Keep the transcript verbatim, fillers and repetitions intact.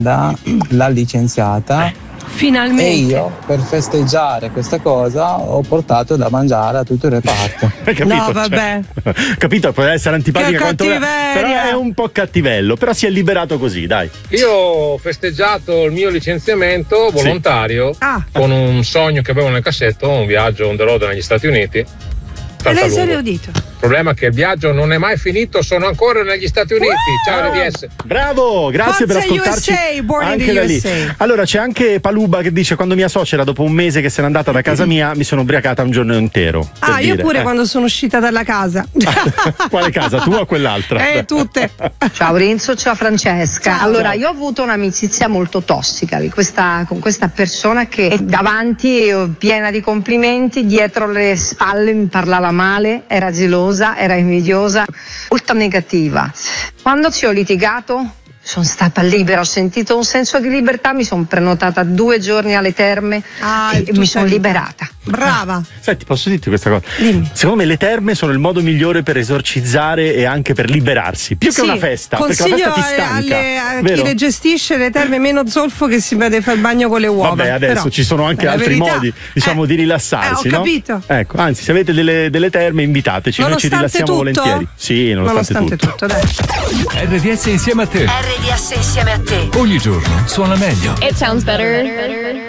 l'ha licenziata. Eh. Finalmente. E io, per festeggiare questa cosa, ho portato da mangiare a tutto il reparto. Capito? No, vabbè. Cioè, capito? Può essere antipatica Che quanto cattiveria. però è un po' cattivello. Però si è liberato così, dai. Io ho festeggiato il mio licenziamento volontario sì. ah. con un sogno che avevo nel cassetto, un viaggio on the road negli Stati Uniti. E lei si è riudito. Il problema è che il viaggio non è mai finito, sono ancora negli Stati Uniti. Wow. Ciao R D S. Bravo, grazie Forza per ascoltarci. U S A, born in anche the da lì. U S A. Allora c'è anche Paluba che dice: quando mia suocera dopo un mese che se n'è andata da casa mia mi sono ubriacata un giorno intero. Ah, io dire. pure eh. quando sono uscita dalla casa. Quale casa? Tu o quell'altra? Eh, tutte. Ciao Renzo, ciao Francesca. Ciao. Allora, io ho avuto un'amicizia molto tossica di questa, con questa persona che davanti piena di complimenti, dietro le spalle mi parlava male, era gelosa, era invidiosa, molto negativa. Quando ci ho litigato sono stata libera, ho sentito un senso di libertà, mi sono prenotata due giorni alle terme ah, e mi sono liberata. Brava. Senti, posso dirti questa cosa? Dimmi. Secondo me le terme sono il modo migliore per esorcizzare e anche per liberarsi, più sì, che una festa, perché consiglio la festa ti stanca. alle, a vero? chi le gestisce le terme meno zolfo che si vede fare il bagno con le uova. Vabbè, adesso però, ci sono anche altri verità, modi, diciamo, eh, di rilassarsi, eh, ho no? capito. Ecco, anzi, se avete delle, delle terme, invitateci, noi ci rilassiamo tutto? volentieri. Sì, nonostante, nonostante tutto. tutto, dai. R D S insieme a te. R D S insieme a te. Ogni giorno suona meglio. It sounds better.